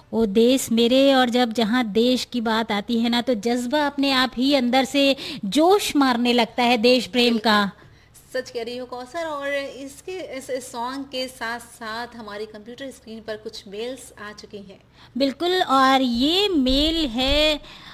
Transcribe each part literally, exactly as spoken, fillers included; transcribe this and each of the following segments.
ओ देश मेरे, और जब जहाँ देश की बात आती है ना तो जज्बा अपने आप ही अंदर से जोश मारने लगता है देश प्रेम का। बिल्कुल, सच कह रही हो कौसर। और इसके इस इस सॉन्ग के साथ-साथ हमारी कंप्यूटर स्क्रीन पर कुछ मेल्स आ चुके हैं। बिल्कुल, और ये मेल है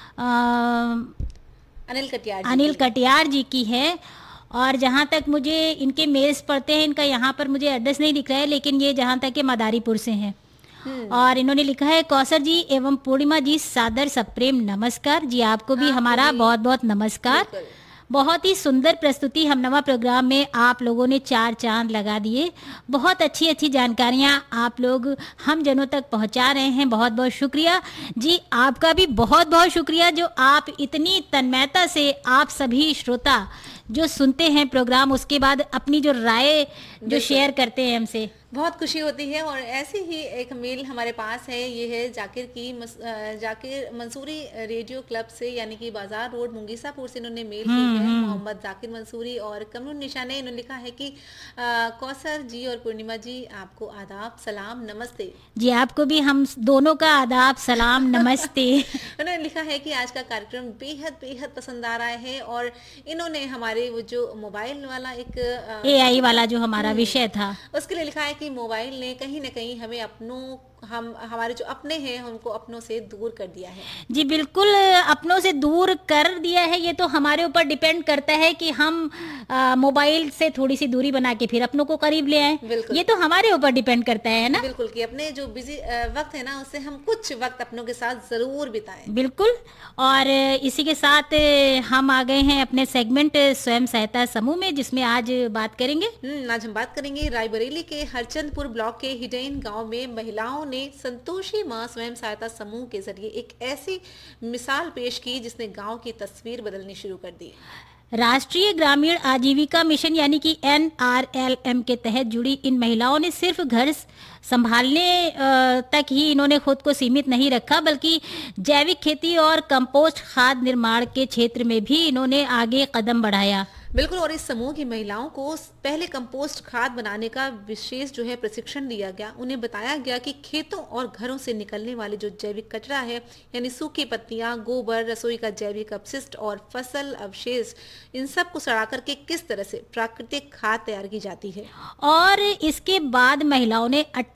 अ, अनिल कटियार जी अनिल की। कटियार जी की है। और जहाँ तक मुझे इनके मेल्स पढ़ते हैं, इनका यहाँ पर मुझे एड्रेस नहीं दिख रहा है, लेकिन ये जहाँ तक कि मदारीपुर से हैं। हुँ, और इन्होंने लिखा है, कौसर जी एवं पूर्णिमा जी सादर सप्रेम नमस्कार जी, आपको भी आपको हमारा भी बहुत बहुत नमस्कार। बिल्कुल। बहुत ही सुंदर प्रस्तुति हमनवा प्रोग्राम में आप लोगों ने चार चांद लगा दिए। बहुत अच्छी अच्छी जानकारियाँ आप लोग हम जनों तक पहुँचा रहे हैं, बहुत बहुत शुक्रिया जी। आपका भी बहुत बहुत शुक्रिया जो आप इतनी तन्मयता से आप सभी श्रोता जो सुनते हैं प्रोग्राम, उसके बाद अपनी जो राय जो बिल्कुल, शेयर करते हैं हमसे। बहुत खुशी होती है। और ऐसे ही एक मेल हमारे पास है, ये है जाकिर की मस, अ, जाकिर मंसूरी रेडियो क्लब से, यानी कि बाजार रोड मुंगीसापुर से इन्होंने मेल की हम्म है। हम्म मोहम्मद जाकिर मंसूरी और कमरुन निशा ने इन्होंने लिखा है कि अ, कौसर जी और पूर्णिमा जी, आपको आदाब, सलाम, नमस्ते। जी, आपको भी हम दोनों का आदाब, सलाम, नमस्ते। उन्होंने लिखा है कि आज का कार्यक्रम बेहद बेहद पसंद आ रहा है। और इन्होंने हमारे वो जो मोबाइल वाला एक ए आई टॉपिक था, वाला जो हमारा हम्म, विषय था। उसके लिए लिखा है कि मोबाइल ने कहीं ना कहीं हमें अपनों हम हमारे जो अपने हैं उनको अपनों से दूर कर दिया है। जी बिल्कुल, अपनों से दूर कर दिया है। ये तो हमारे ऊपर डिपेंड करता है कि हम आ, मोबाइल से थोड़ी सी दूरी बना के फिर अपनों को करीब ले आएं। बिल्कुल, ये तो हमारे ऊपर डिपेंड करता है ना। बिल्कुल कि अपने जो बिजी वक्त है ना, उससे हम कुछ वक्त अपनों के साथ जरूर बिताएं। बिल्कुल। और इसी के साथ हम आ गए हैं अपने सेगमेंट स्वयं सहायता समूह में, जिसमें आज बात करेंगे। हम्म, आज हम बात करेंगे रायबरेली के हरचंदपुर ब्लॉक के हिडेन गांव में महिलाओं ने संतोषी मां स्वयं सहायता समूह के जरिए एक ऐसी मिसाल पेश की जिसने गांव की तस्वीर बदलनी शुरू कर दी। राष्ट्रीय ग्रामीण आजीविका मिशन यानी कि एन आर एल एम के तहत जुड़ी इन महिलाओं ने सिर्फ घर संभालने अ, तक ही इन्होंने खुद को सीमित नहीं रखा, बल्कि जैविक खेती और कंपोस्ट खाद निर्माण के क्षेत्र में भी इन्होंने आगे कदम बढ़ाया। बिल्कुल। और इस समूह की महिलाओं को पहले कंपोस्ट खाद बनाने का विशेष जो है प्रशिक्षण दिया गया। उन्हें बताया गया कि खेतों और घरों से निकलने वाले जो जैविक कचरा है, यानी सूखी पत्तियां, गोबर, रसोई का जैविक अपशिष्ट और फसल अवशेष, इन सब को सड़ा करके किस तरह से प्राकृतिक खाद तैयार की जाती है। और इसके बाद महिलाओं ने